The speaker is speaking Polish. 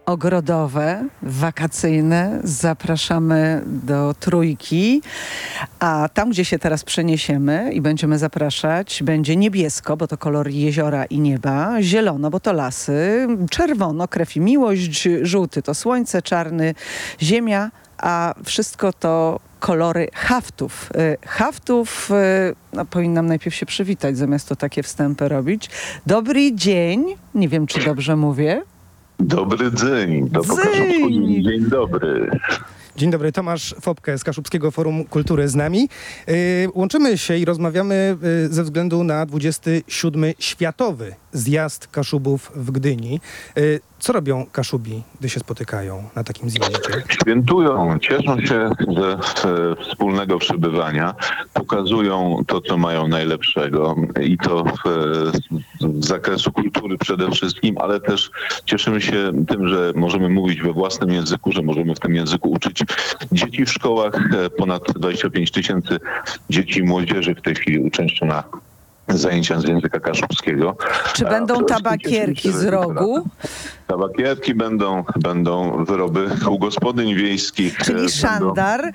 ogrodowe, wakacyjne. Zapraszamy do Trójki, a tam, gdzie się teraz przeniesiemy i będziemy zapraszać, będzie niebiesko, bo to kolor jeziora i nieba, zielono, bo to lasy, czerwono, krew i miłość, żółty to słońce, czarny ziemia, a wszystko to kolory haftów. No, powinnam najpierw się przywitać, zamiast to takie wstępy robić. Dobry dzień. Nie wiem, czy dobrze mówię. Dobry dzień. Dzień dobry. Dzień dobry, Tomasz Fopke z Kaszubskiego Forum Kultury z nami. Łączymy się i rozmawiamy ze względu na 27. Światowy Zjazd Kaszubów w Gdyni. Co robią Kaszubi, gdy się spotykają na takim zjeździe? Świętują, cieszą się ze wspólnego przebywania, pokazują to, co mają najlepszego i to z zakresu kultury przede wszystkim, ale też cieszymy się tym, że możemy mówić we własnym języku, że możemy w tym języku uczyć dzieci w szkołach. Ponad 25 000 dzieci i młodzieży w tej chwili uczęszcza zajęcia z języka kaszubskiego. Czy będą tabakierki z rogu? Tabakierki będą wyroby u gospodyń wiejskich. Czyli szandar,